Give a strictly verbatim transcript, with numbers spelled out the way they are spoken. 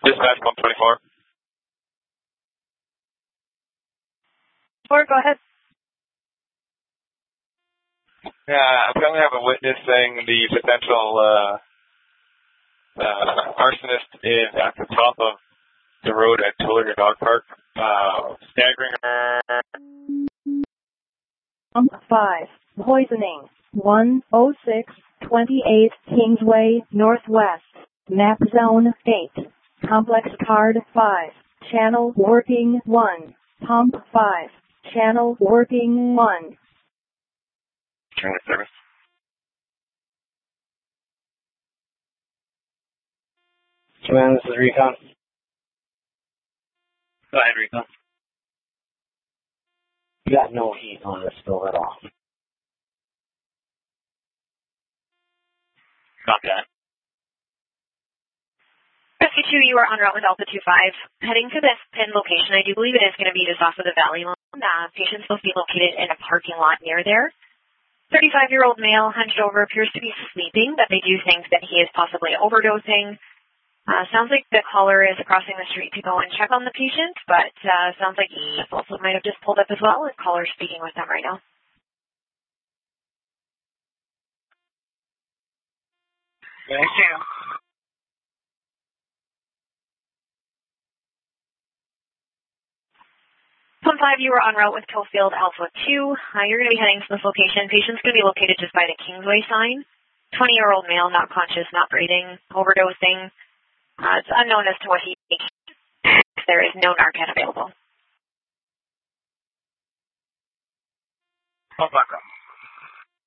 Dispatch one twenty-four. Or go ahead. Yeah, I'm going to have a witness saying the potential uh, uh, arsonist is at the top of the road at Tulare Dog Park, uh, staggering. Um, five. Poisoning. one oh six twenty-eight Kingsway Northwest. Map Zone eight. Complex Card five. Channel working one. Pump five. Channel working one. Turn to service. Command, this is Recon. Go ahead, Recon. You got no heat on this bill at all. Copy that. Rescue two, you are en route with Alpha two five. Heading to this pin location, I do believe it is going to be just off of the Valley Line. Uh, patient's supposed to be located in a parking lot near there. thirty-five-year-old male, hunched over, appears to be sleeping, but they do think that he is possibly overdosing. Uh, sounds like the caller is crossing the street to go and check on the patient, but uh, sounds like he also might have just pulled up as well, and caller's speaking with them right now. Thank you. Pump five, you are en route with Cofield Alpha two. Uh, you're going to be heading to this location. Patient's going to be located just by the Kingsway sign. twenty-year-old male, not conscious, not breathing, overdosing. Uh, it's unknown as to what he takes. There is no Narcan available. Pump back up.